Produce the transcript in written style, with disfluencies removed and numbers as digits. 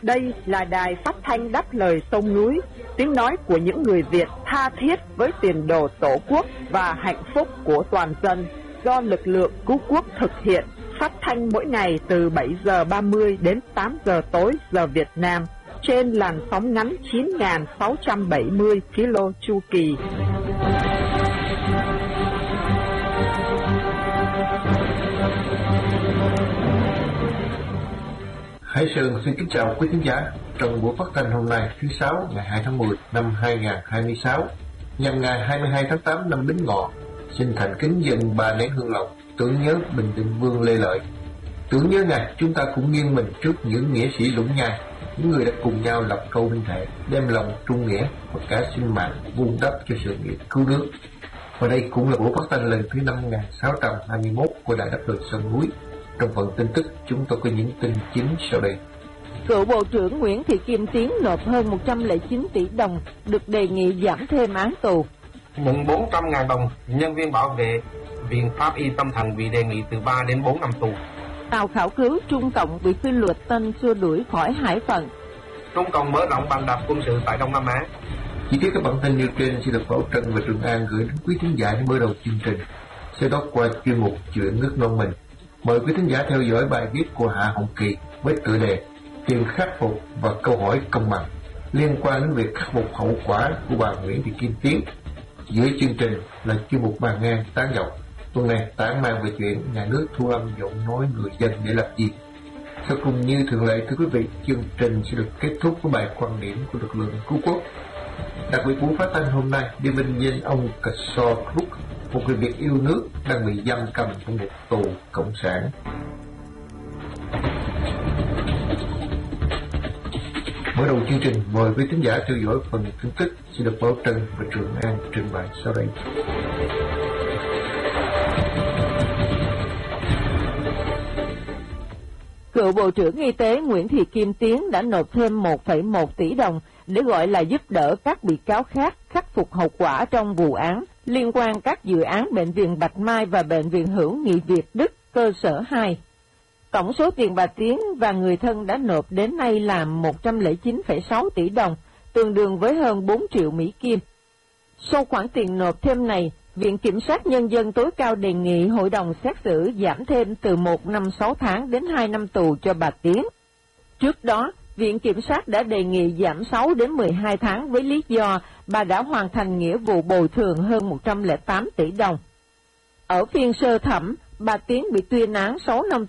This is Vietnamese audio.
Đây là đài phát thanh đáp lời sông núi, tiếng nói của những người Việt tha thiết với tiền đồ Tổ quốc và hạnh phúc của toàn dân, do lực lượng cứu quốc thực hiện, phát thanh mỗi ngày từ 7 giờ 30 đến 8 giờ tối giờ Việt Nam, trên làn sóng ngắn 9.670 km chu kỳ. Hải Sơn xin kính chào quý khán giả. Trong buổi phát thanh hôm nay thứ Sáu ngày 2 tháng 10 năm 2026, nhằm ngày 22 tháng 8 năm Bính Ngọ, xin thành kính dâng 3 nén hương lộc tưởng nhớ Bình Định Vương Lê Lợi. Tưởng nhớ Ngài, chúng ta cũng nghiêng mình trước những nghĩa sĩ Lũng Nhai, những người đã cùng nhau lập câu minh thệ, đem lòng trung nghĩa và cả sinh mạng vun đắp cho sự nghiệp cứu nước. Và đây cũng là buổi phát thanh lần thứ 5621 của Đài Đáp Lời Sông Núi. Trong phần tin tức, chúng tôi có những tin chính sau đây. Cựu Bộ trưởng Nguyễn Thị Kim Tiến nộp hơn 109 tỷ đồng, được đề nghị giảm thêm án tù. Nhận 400.000 đồng, nhân viên bảo vệ Viện Pháp Y Tâm Thành bị đề nghị từ 3 đến 4 năm tù. Tàu khảo cứu Trung Cộng bị phi luật Tân xua đuổi khỏi hải phận. Trung Cộng mở rộng bàn đạp quân sự tại Đông Nam Á. Chi tiết các bản tin nêu trên sẽ được Bảo Trân và Trường An gửi đến quý thính giả mở đầu chương trình. Sau đó qua chuyên mục Chuyện nước non mình, mời quý thính giả theo dõi bài viết của Hạ Hồng Kỳ với tựa đề Tìm khắc phục và câu hỏi công bằng liên quan đến việc khắc phục hậu quả của bà Nguyễn Thị Kim Tiến. Giữa chương trình là chuyên mục Bàn Ngang Tán Dọc. Tuần này tán mang về chuyện nhà nước thu âm giọng nói người dân để làm gì. Sau cùng như thường lệ, thưa quý vị, chương trình sẽ được kết thúc với bài quan điểm của lực lượng cứu quốc. Đặc biệt buổi phát thanh hôm nay đi vinh danh ông Cashor Krug, một người Việt yêu nước đang bị giam cầm trong một tù cộng sản. Mở đầu chương trình, mời quý thính giả theo dõi phần tin tức sẽ được Bảo Trân và Trường An trình bày sau đây. Cựu Bộ trưởng Y tế Nguyễn Thị Kim Tiến đã nộp thêm 1,1 tỷ đồng để gọi là giúp đỡ các bị cáo khác khắc phục hậu quả trong vụ án liên quan các dự án Bệnh viện Bạch Mai và Bệnh viện Hữu nghị Việt Đức cơ sở 2. Tổng số tiền bà Tiến và người thân đã nộp đến nay là 109,6 tỷ đồng, tương đương với hơn 4 triệu Mỹ Kim. Sau khoản tiền nộp thêm này, Viện Kiểm sát Nhân dân tối cao đề nghị Hội đồng xét xử giảm thêm từ 1 năm 6 tháng đến 2 năm tù cho bà Tiến. Trước đó, Viện Kiểm sát đã đề nghị giảm 6 đến 12 tháng với lý do bà đã hoàn thành nghĩa vụ bồi thường hơn 108 tỷ đồng. Ở phiên sơ thẩm, bà Tiến bị tuyên án 6 năm